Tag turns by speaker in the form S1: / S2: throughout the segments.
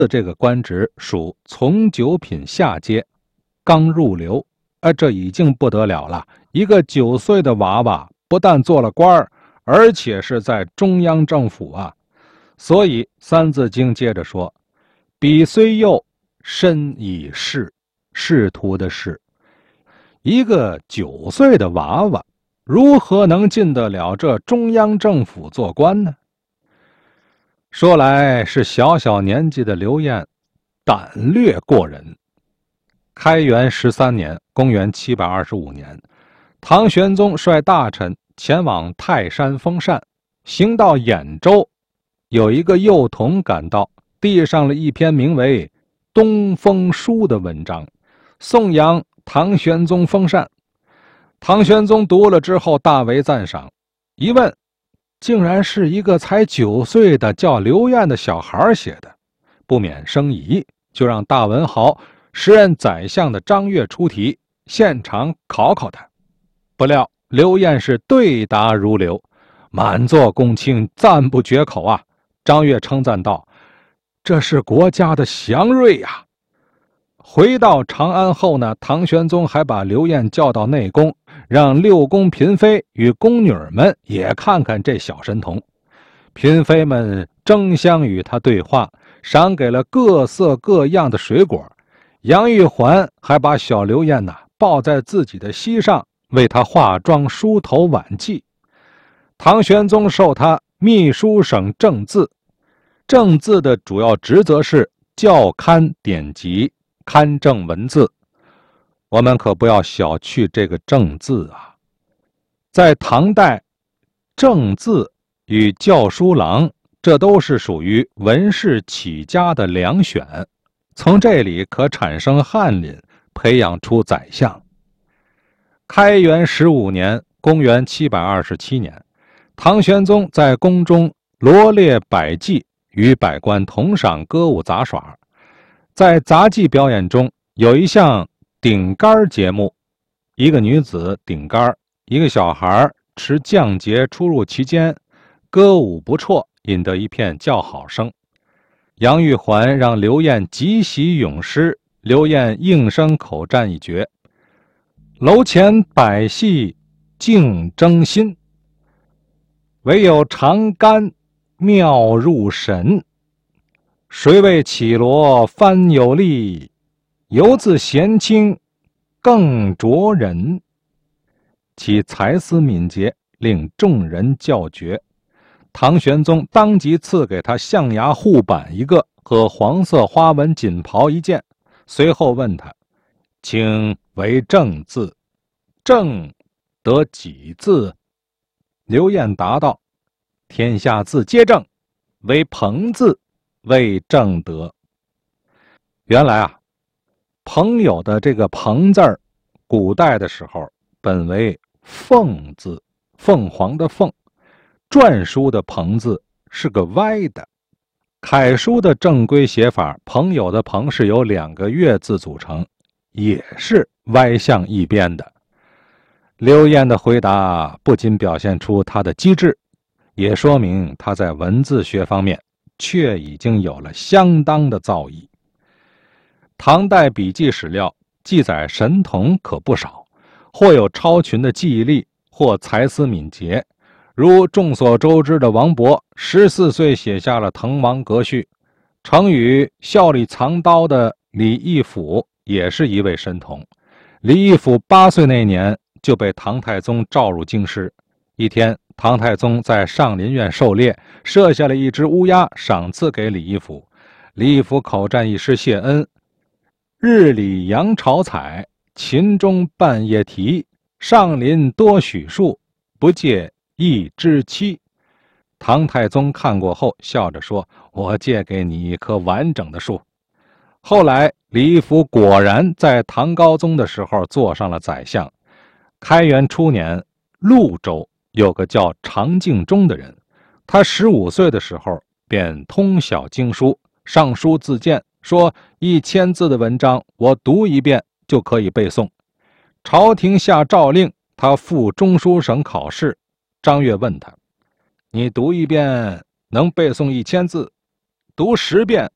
S1: 的这个官职属从九品下阶，刚入流，这已经不得了了。一个9岁的娃娃不但做了官儿，而且是在中央政府啊。所以《三字经》接着说：“彼虽幼，身已仕。”仕途的仕。一个9岁的娃娃，如何能进得了这中央政府做官呢？说来是小小年纪的刘晏，胆略过人。开元13年，公元725年，唐玄宗率大臣前往泰山封禅，行到兖州，有一个幼童赶到，递上了一篇名为《东风书》的文章，颂扬唐玄宗封禅。唐玄宗读了之后大为赞赏，一问，竟然是一个才9岁的叫刘晏的小孩写的，不免生疑，就让大文豪时任宰相的张悦出题，现场考考他。不料刘晏是对答如流，满座公卿，赞不绝口啊。张悦称赞道：“这是国家的祥瑞呀！”回到长安后呢，唐玄宗还把刘晏叫到内宫，让6宫嫔妃与宫女们也看看这小神童。嫔妃们争相与他对话，赏给了各色各样的水果。杨玉环还把小刘晏抱在自己的膝上，为他化妆、梳头、挽髻。唐玄宗授他秘书省正字，正字的主要职责是校勘典籍，勘正文字。我们可不要小觑这个正字啊！在唐代，正字与校书郎，这都是属于文士起家的良选，从这里可产生翰林，培养出宰相。开元15年，公元727年，唐玄宗在宫中罗列百伎，与百官同赏歌舞杂耍。在杂技表演中，有一项顶杆节目，一个女子顶杆，一个小孩持降节出入其间，歌舞不辍，引得一片叫好声。杨玉环让刘晏即席咏诗，刘晏应声口占一绝：“楼前百戏竞争心，唯有长杆妙入神。谁为绮罗翻有力，犹自闲清更着人。”其才思敏捷，令众人叫绝。唐玄宗当即赐给他象牙护板一个和黄色花纹锦袍一件，随后问他：“请为正字，正得几字？”刘晏答道：“天下字皆正，唯朋字未正得。”原来啊，朋友的这个朋字儿，古代的时候本为凤字，凤凰的凤，篆书的朋字是个歪的。楷书的正规写法，朋友的朋是由2个月字组成，也是歪向一边的。刘晏的回答不仅表现出他的机智，也说明他在文字学方面却已经有了相当的造诣。唐代笔记史料记载神童可不少，或有超群的记忆力，或才思敏捷。如众所周知的王勃14岁写下了《滕王阁序》，成语笑里藏刀的李义府也是一位神童。李义府8岁那年就被唐太宗召入京师。一天，唐太宗在上林苑狩猎，射下了一只乌鸦，赏赐给李义府。李义府口占一诗谢恩：“日里扬巢采，秦中半夜啼。上林多许树，不借一枝期。”唐太宗看过后笑着说：“我借给你一棵完整的树。”后来李义府果然在唐高宗的时候做上了宰相。开元初年，潞州有个叫常敬忠的人，他15岁的时候便通晓经书，上书自荐说1000字的文章我读一遍就可以背诵。朝廷下诏令他赴中书省考试。张悦问他：“你读一遍能背诵1000字，读10遍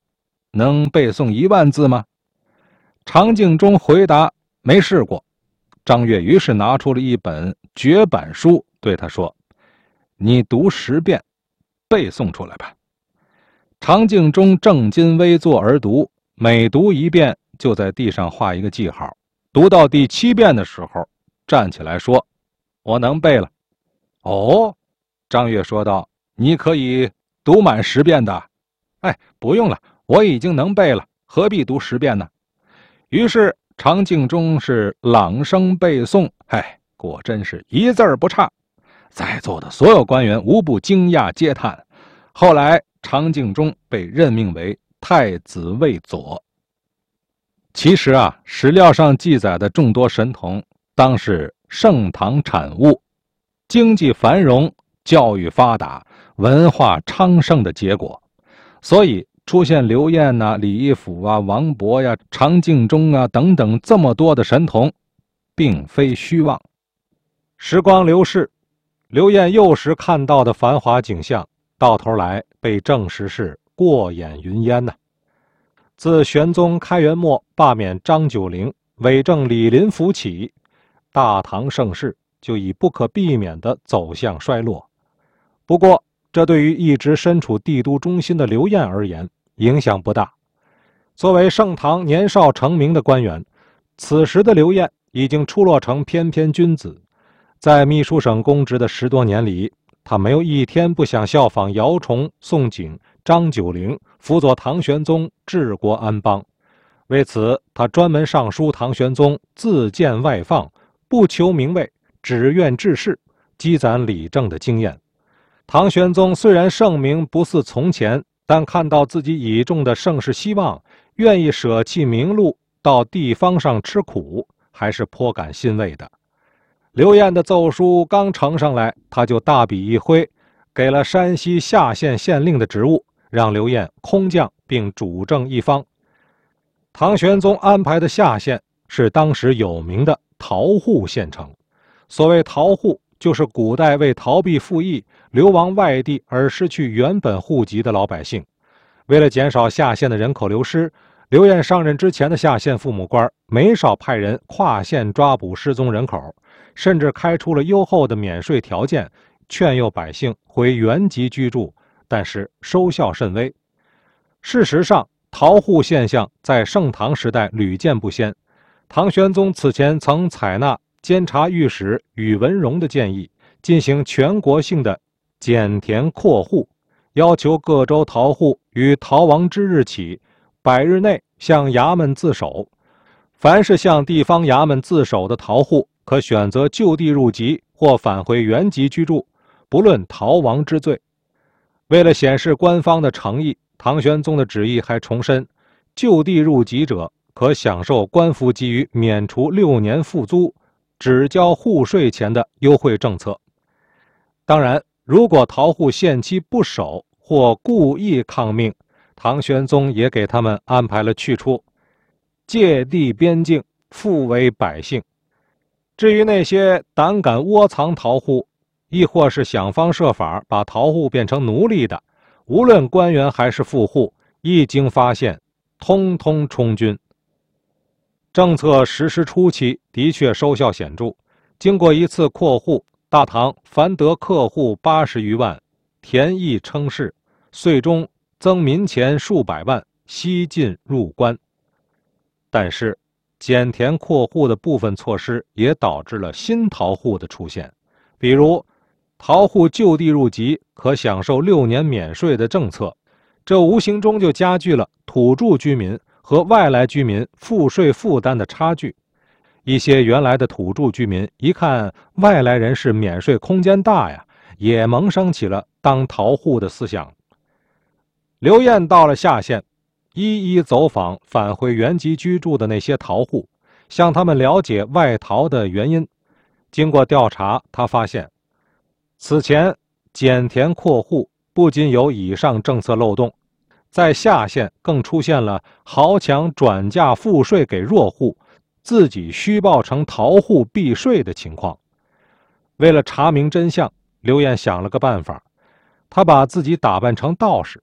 S1: 能背诵1万字吗？常敬忠回答没试过。张悦于是拿出了一本绝版书，对他说：“你读10遍，背诵出来吧。”常敬忠正襟危坐而读，每读1遍就在地上画一个记号。读到第7遍的时候，站起来说：“我能背了。”哦，张悦说道：“你可以读满10遍的。”哎，不用了，我已经能背了，何必读10遍呢？于是常敬忠是朗声背诵，果真是一字儿不差。在座的所有官员无不惊讶嗟叹。后来常敬忠被任命为太子卫佐。其实史料上记载的众多神童，当是盛唐产物，经济繁荣、教育发达、文化昌盛的结果。所以出现刘晏李义府王勃常敬忠等等这么多的神童，并非虚妄。时光流逝，刘晏幼时看到的繁华景象，到头来被证实是过眼云烟呐。自玄宗开元末罢免张九龄，委政李林甫起，大唐盛世就已不可避免地走向衰落。不过这对于一直身处帝都中心的刘晏而言影响不大。作为盛唐年少成名的官员，此时的刘晏已经出落成翩翩君子。在秘书省公职的10多年里，他没有一天不想效仿姚崇、宋璟、张九龄，辅佐唐玄宗治国安邦。为此，他专门上书唐玄宗自荐外放，不求名位，只愿治世，积攒理政的经验。唐玄宗虽然盛名不似从前，但看到自己倚重的盛世希望愿意舍弃名禄到地方上吃苦，还是颇感欣慰的。刘晏的奏书刚呈上来，他就大笔一挥，给了山西夏县县令的职务，让刘晏空降并主政一方。唐玄宗安排的夏县是当时有名的逃户县城。所谓逃户，就是古代为逃避赋役流亡外地而失去原本户籍的老百姓。为了减少夏县的人口流失，刘晏上任之前的夏县父母官没少派人跨县抓捕失踪人口，甚至开出了优厚的免税条件，劝诱百姓回原籍居住，但是收效甚微。事实上，逃户现象在盛唐时代屡见不鲜。唐玄宗此前曾采纳监察御史宇文荣的建议，进行全国性的减田扩户，要求各州逃户于逃亡之日起100日内向衙门自首。凡是向地方衙门自首的逃户，可选择就地入籍或返回原籍居住，不论逃亡之罪。为了显示官方的诚意，唐玄宗的旨意还重申，就地入籍者可享受官府给予免除6年赋租、只交户税钱的优惠政策。当然，如果逃户限期不守或故意抗命，唐玄宗也给他们安排了去处，界地边境，复为百姓。至于那些胆敢窝藏逃户，亦或是想方设法把逃户变成奴隶的，无论官员还是富户，一经发现，通通充军。政策实施初期的确收效显著，经过一次扩户，大唐凡得客户80余万，田邑称市，岁中增民钱数百万，西进入关。但是减田扩户的部分措施也导致了新逃户的出现，比如逃户就地入籍可享受6年免税的政策，这无形中就加剧了土著居民和外来居民赋税负担的差距。一些原来的土著居民一看外来人士免税空间大呀，也萌生起了当逃户的思想。刘晏到了夏县，一一走访返回原籍居住的那些逃户，向他们了解外逃的原因。经过调查，他发现此前减田扩户不仅有以上政策漏洞，在夏县更出现了豪强转嫁赋税给弱户，自己虚报成逃户避税的情况。为了查明真相，刘晏想了个办法，他把自己打扮成道士，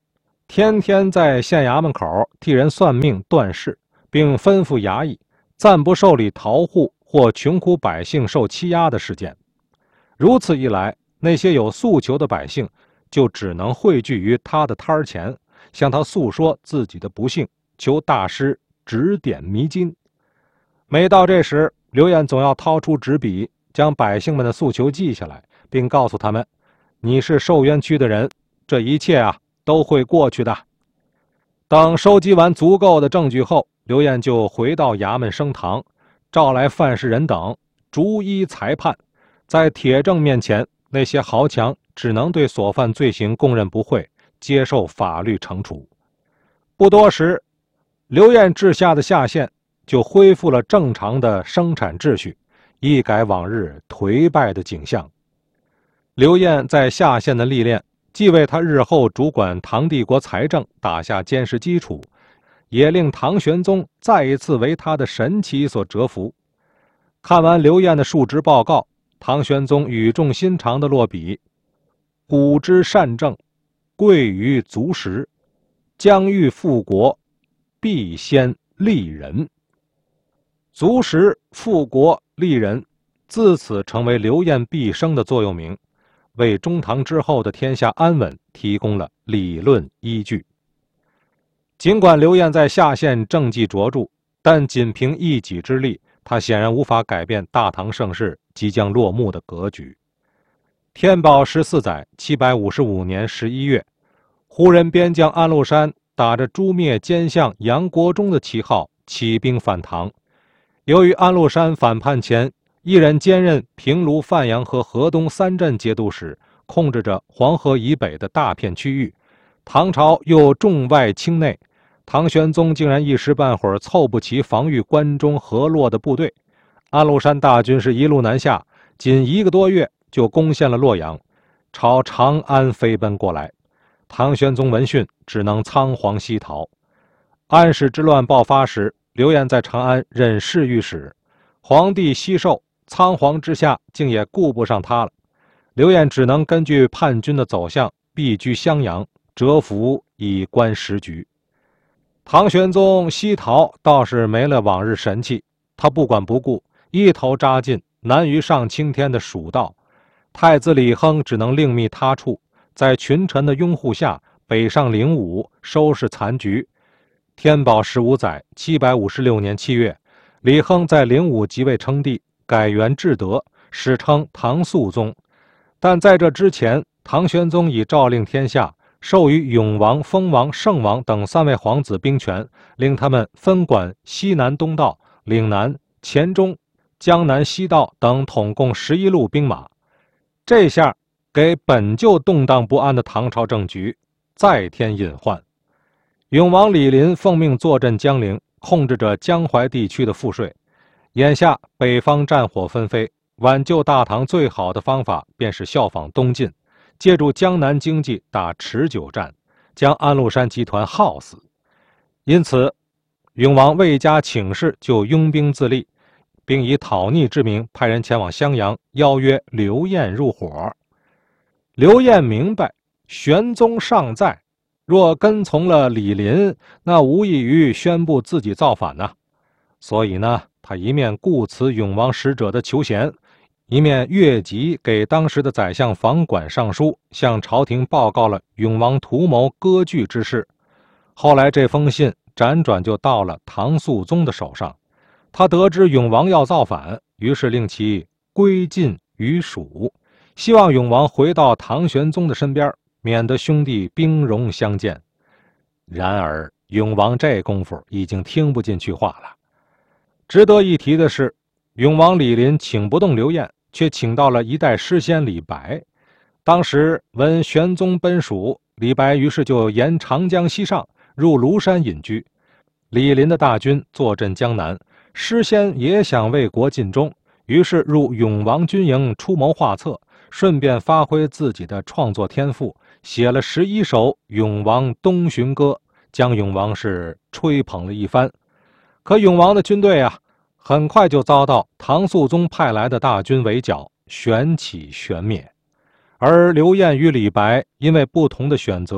S1: 天天在县衙门口替人算命断事，并吩咐衙役暂不受理逃户或穷苦百姓受欺压的事件。如此一来，那些有诉求的百姓就只能汇聚于他的摊儿前，向他诉说自己的不幸，求大师指点迷津。每到这时，刘晏总要掏出纸笔，将百姓们的诉求记下来，并告诉他们：“你是受冤屈的人，这一切都会过去的。”等收集完足够的证据后，刘晏就回到衙门升堂，召来犯事人等，逐一裁判。在铁证面前，那些豪强只能对所犯罪行供认不讳，接受法律惩处。不多时，刘晏治下的下县就恢复了正常的生产秩序，一改往日颓败的景象。刘晏在下县的历练，既为他日后主管唐帝国财政打下坚实基础，也令唐玄宗再一次为他的神奇所折服。看完刘晏的述职报告，唐玄宗语重心长地落笔：“古之善政，贵于足食，将欲复国，必先利人。”足食、复国、利人，自此成为刘晏毕生的座右铭，为中唐之后的天下安稳提供了理论依据。尽管刘晏在下县政绩卓著，但仅凭一己之力，他显然无法改变大唐盛世即将落幕的格局。天宝14载755年11月，胡人边将安禄山打着诛灭奸相杨国忠的旗号起兵反唐。由于安禄山反叛前一人兼任平卢、范阳和河东3镇节度使，控制着黄河以北的大片区域，唐朝又重外轻内，唐玄宗竟然一时半会儿凑不齐防御关中河洛的部队。安禄山大军是一路南下，仅1个多月就攻陷了洛阳，朝长安飞奔过来。唐玄宗闻讯，只能仓皇西逃。安史之乱爆发时，刘晏在长安任侍御史，皇帝西狩，仓皇之下竟也顾不上他了。刘晏只能根据叛军的走向，避居襄阳，蛰伏以观时局。唐玄宗西逃倒是没了往日神气，他不管不顾，一头扎进难于上青天的蜀道。太子李亨只能另觅他处，在群臣的拥护下北上灵武，收拾残局。天宝15载756年7月，李亨在灵武即位称帝，改元至德，史称唐肃宗。但在这之前，唐玄宗已诏令天下，授予永王、封王、圣王等3位皇子兵权，令他们分管西南东道、岭南、黔中、江南西道等统共11路兵马。这下给本就动荡不安的唐朝政局再添隐患。永王李璘奉命坐镇江陵，控制着江淮地区的赋税。眼下北方战火纷飞，挽救大唐最好的方法便是效仿东晋，借助江南经济打持久战，将安禄山集团耗死。因此，永王未加请示就拥兵自立，并以讨逆之名派人前往襄阳，邀约刘晏入伙。刘晏明白玄宗尚在，若跟从了李璘，那无异于宣布自己造反所以他一面顾辞永王使者的求贤，一面越级给当时的宰相房管上书，向朝廷报告了永王图谋割据之事。后来这封信辗转就到了唐肃宗的手上，他得知永王要造反，于是令其归晋于蜀，希望永王回到唐玄宗的身边，免得兄弟兵戎相见。然而永王这功夫已经听不进去话了。值得一提的是，永王李璘请不动刘晏，却请到了一代诗仙李白。当时闻玄宗奔蜀，李白于是就沿长江西上，入庐山隐居。李璘的大军坐镇江南，诗仙也想为国尽忠，于是入永王军营出谋划策，顺便发挥自己的创作天赋，写了11首《永王东巡歌》，将永王是吹捧了一番。可永王的军队很快就遭到唐肃宗派来的大军围剿，旋起旋灭。而刘晏与李白因为不同的选择，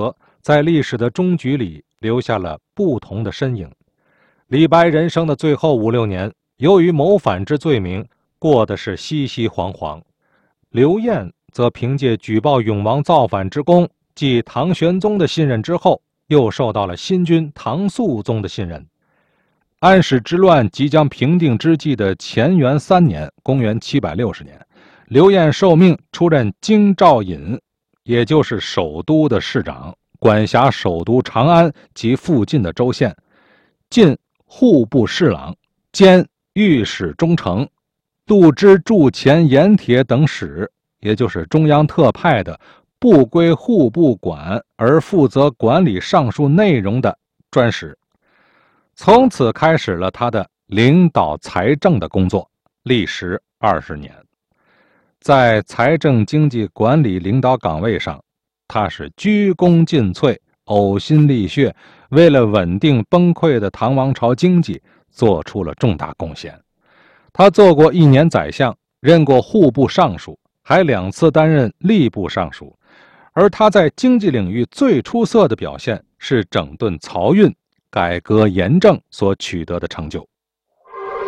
S1: 在历史的终局里留下了不同的身影。李白人生的最后5、6年，由于谋反之罪名，过的是熙熙惶惶。刘晏则凭借举报永王造反之功，继唐玄宗的信任之后，又受到了新君唐肃宗的信任。安史之乱即将平定之际的乾元3年，公元760年，刘晏受命出任京兆尹，也就是首都的市长，管辖首都长安及附近的州县，进户部侍郎，兼御史中丞，度支驻前盐铁等使，也就是中央特派的不归户部管而负责管理上述内容的专使。从此开始了他的领导财政的工作，历时20年。在财政经济管理领导岗位上，他是鞠躬尽瘁，呕心沥血，为了稳定崩溃的唐王朝经济做出了重大贡献。他做过1年宰相，任过户部尚书，还2次担任吏部尚书。而他在经济领域最出色的表现是整顿漕运、改革盐政所取得的成就。